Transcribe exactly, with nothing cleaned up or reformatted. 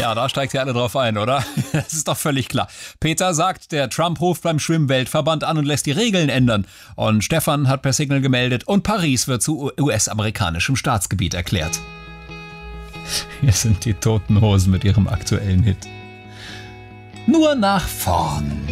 Ja, da steigt ihr alle drauf ein, oder? Das ist doch völlig klar. Peter sagt, der Trump ruft beim Schwimmweltverband an und lässt die Regeln ändern. Und Stefan hat per Signal gemeldet und Paris wird zu U S-amerikanischem Staatsgebiet erklärt. Hier sind die Toten Hosen mit ihrem aktuellen Hit. Nur nach vorn.